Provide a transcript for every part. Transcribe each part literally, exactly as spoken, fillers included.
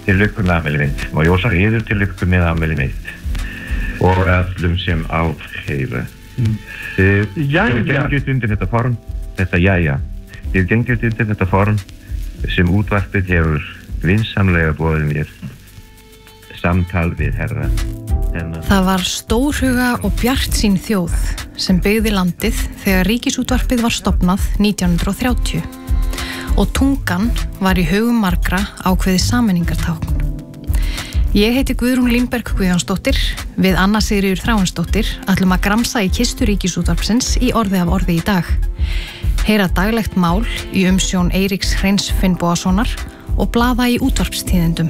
Til lukku með afmæli mitt. Má ég ósa yður til lukku með afmæli mitt. Og öllum sem áheyra. Mm. Þið gengið undir þetta form, þetta jæja. Þið gengið undir þetta form sem útvarpið hefur vinsamlega boðið mér. Samtal við herra. Hennar. Það var stórhuga og bjartsýn þjóð sem byggði landið þegar Ríkisútvarpið var stofnað nítján hundruð og þrjátíu. Og tungan var í hugum margra ákveðið sameiningartákn. Ég heiti Guðrún Línberg Guðjónsdóttir, við Anna Sigríður Þráinsdóttir ætlum að gramsa í kistu Ríkisútvarpsins í orði af orði í dag. Heyra daglegt mál í umsjón Eiríks Hreins Finnbogasonar og blaða í útvarpstíðendum.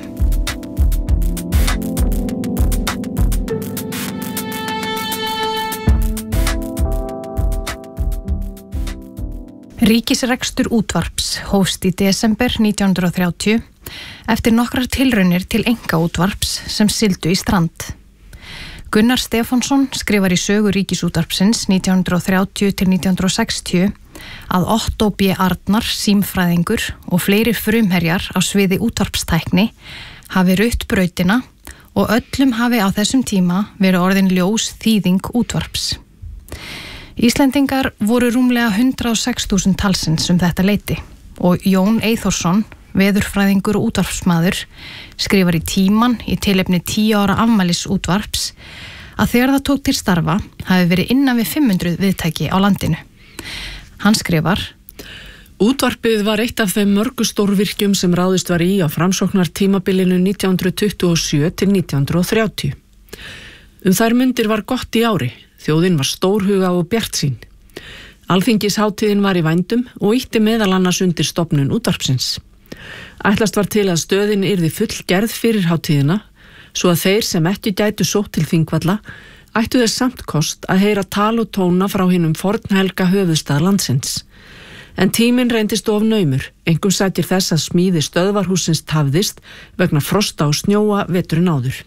Ríkisrekstur útvarps hófst í desember nítján hundruð og þrjátíu eftir nokkrar tilraunir til einkaútvarps sem sigldu í strand. Gunnar Stefánsson skrifar í sögu Ríkisútvarpsins nítján hundruð og þrjátíu til nítján hundruð og sextíu að Otto B. Arnar, símfræðingur og fleiri frumherjar á sviði útvarpstækni hafi rutt brautina og öllum hafi á þessum tíma verið orðin ljós þýðing útvarps. Íslendingar voru rúmlega hundrað og sex þúsund talsins um þetta leyti og Jón Eyþórsson, veðurfræðingur og útvarpsmaður, skrifar í Tímann í tilefni tíu ára afmælis útvarps að þegar það tók til starfa hafi verið innan við fimm hundruð viðtæki á landinu. Hann skrifar: Útvarpið var eitt af þeim mörgu stórvirkjum sem ráðist var í á framsóknartímabilinu nítján hundruð tuttugu og sjö til nítján hundruð og þrjátíu. Um þær mundir var gott í ári. Þjóðin var stórhuga og bjartsýn. Alþingishátíðin var í vændum og ýtti meðal annars undir stofnun útvarpsins. Ætlast var til að stöðin yrði fullgerð fyrir hátíðina, svo að þeir sem ekki gætu sótt til Þingvalla ættu þess samt kost að heyra tal og tóna frá hinum fornhelga höfuðstað landsins. En tíminn reyndist of naumur, einkum sætir þess að smíði stöðvarhússins tafðist vegna frosta og snjóa veturinn áður.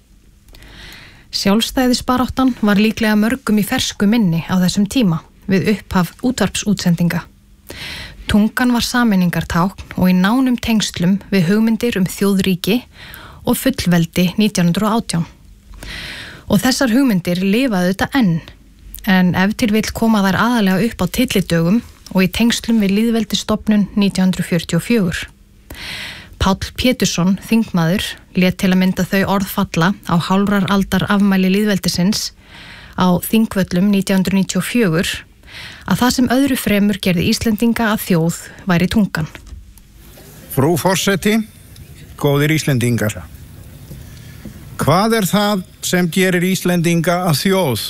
Sjálfstæðisbaráttan var líklega mörgum í fersku minni á þessum tíma við upphaf útvarpsútsendinga. Tungan var sameiningartákn og í nánum tengslum við hugmyndir um þjóðríki og fullveldi nítján hundruð og átján. Og þessar hugmyndir lifaðu þetta enn, en ef til vill koma þær aðalega upp á tyllidögum og í tengslum við lýðveldisstofnun nítján hundruð fjörutíu og fjögur. Páll Pétursson, þingmaður, lét til að mynda þau orð falla á hálfrar aldar afmæli lýðveldisins á Þingvöllum nítján hundruð níutíu og fjögur að það sem öðru fremur gerði Íslendinga að þjóð væri tungan. Frú forseti, góðir Íslendingar. Hvað er það sem gerir Íslendinga að þjóð?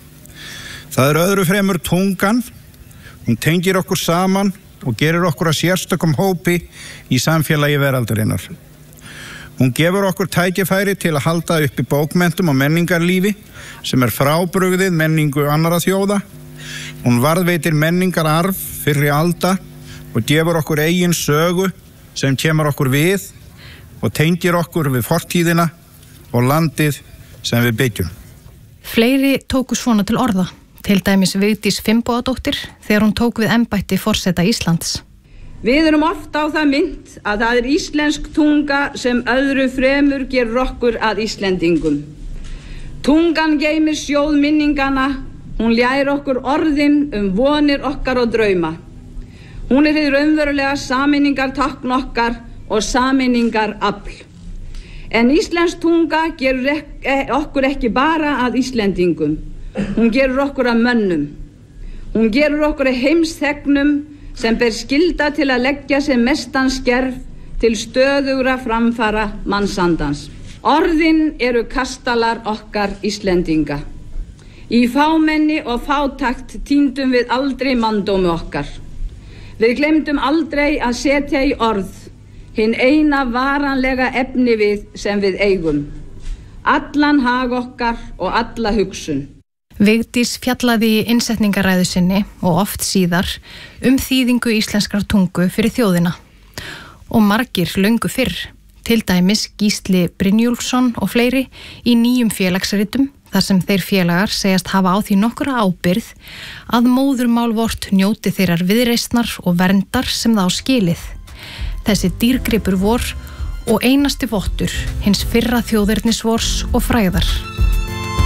Það er öðru fremur tungan. Hún tengir okkur saman og gerir okkur að sérstökum hópi í samfélagi veraldarinnar. Hún gefur okkur tækifæri til að halda uppi bókmenntum og menningarlífi sem er frábrugðið menningu annarra þjóða. Hún varðveitir menningararf fyrri alda og gefur okkur eigin sögu sem kemur okkur við og tengir okkur við fortíðina og landið sem við byggjum. Fleiri tóku svona til orða. Til dæmis Vigdís Finnbogadóttir þegar hún tók við embætti forseta Íslands. Við erum oft á það mynd að það er íslensk tunga sem öðru fremur gerir okkur að Íslendingum. Tungan geymir sjóð minningana, hún ljær okkur orðin um vonir okkar og drauma. Hún er hið raunverulega sameiningartákn okkar og sameiningarafl. En íslensk tunga gerur ek- okkur ekki bara að Íslendingum. Hún gerur okkur að mönnum. Hún gerur okkur að heimsþegnum sem ber skylda til að leggja sem mestan skerf til stöðugra framfara mannsandans. Orðin eru kastalar okkar Íslendinga. Í fámenni og fátakt týndum við aldrei manndómi okkar. Við glemdum aldrei að setja í orð hinn eina varanlega efni við sem við eigum. Allan hag okkar og alla hugsun. Vigdís fjallaði í innsetningaræðu sinni og oft síðar um þýðingu íslenskrar tungu fyrir þjóðina. Og margir löngu fyrr, til dæmis Gísli Brynjúlfsson og fleiri í nýjum félagsritum, þar sem þeir félagar segjast hafa á því nokkura ábyrgð að móðurmál vort njóti þeirrar viðreisnar og verndar sem það á skilið. Þessi dýrgripur vor og einasti vottur hins fyrra þjóðernisvors og fræðar.